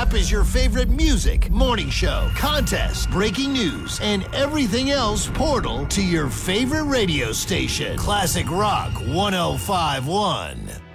up is your favorite music, morning show, contest, breaking news, and everything else portal to your favorite radio station. Classic Rock 105.1.